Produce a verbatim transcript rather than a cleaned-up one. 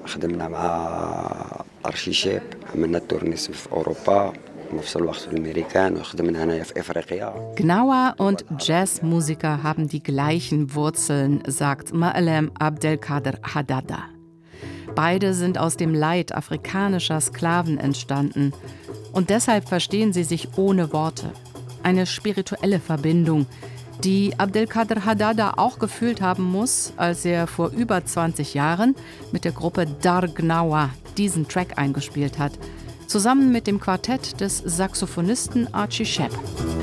خدمنا مع أرشي شاب عملنا تورنيس في أوروبا وفي الوقت في الأمريكان وخدمنا هنايا في إفريقيا. Gnawa und Jazzmusiker haben die gleichen Wurzeln, sagt Ma'alem Abdelkader Haddada. Beide sind aus dem Leid afrikanischer Sklaven entstanden. Und deshalb verstehen sie sich ohne Worte. Eine spirituelle Verbindung, die Abdelkader Haddada auch gefühlt haben muss, als er vor über zwanzig Jahren mit der Gruppe Dar Gnawa diesen Track eingespielt hat, zusammen mit dem Quartett des Saxophonisten Archie Shepp.